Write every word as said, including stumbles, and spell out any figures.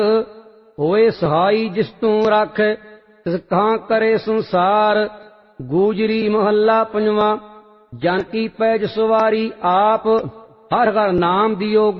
होए सहाई जिस तू राख तिस कहाँ करे संसार। गूजरी महला पंजवा। जन की पैज सवारी आप हर हर नाम दियो